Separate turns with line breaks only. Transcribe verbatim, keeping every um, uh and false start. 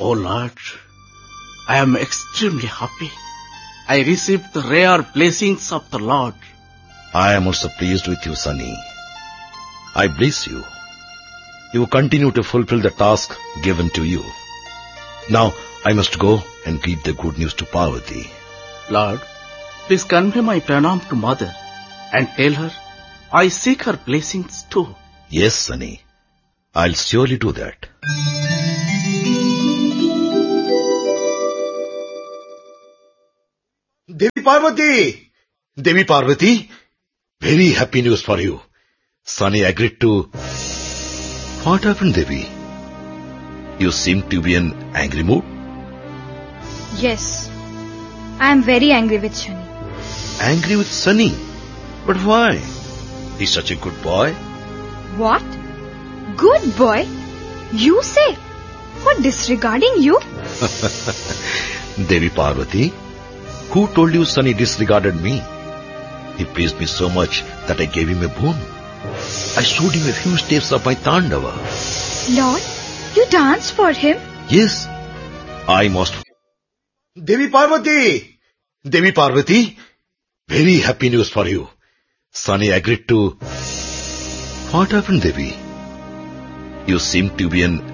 Oh Lord, I am extremely happy. I received the rare blessings of the Lord.
I am also pleased with you, Sunny. I bless you. You continue to fulfill the task given to you. Now I must go and give the good news to Parvati.
Lord, please convey my pranam to mother and tell her I seek her blessings too.
Yes, Sunny. I'll surely do that. Devi Parvati! Devi Parvati! Very happy news for you. Sunny agreed to... What happened, Devi? You seem to be in angry mood.
Yes, I am very angry with Shani.
Angry with Sunny? But why? He's such a good boy.
What? Good boy? You say? For disregarding you?
Devi Parvati, who told you Sunny disregarded me? He praised me so much that I gave him a boon. I showed him a few steps of my Tandava.
Lord, you danced for him?
Yes, I must. Devi Parvati! Devi Parvati, very happy news for you. Sunny agreed to... What happened, Devi? You seem to be in